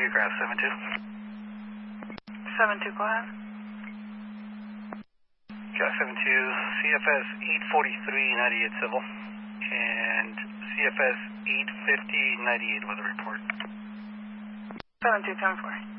Aircraft 72. 72, go ahead. Got 72, CFS 843, 98 civil, and CFS 850, 98 weather report. 72, 10-4.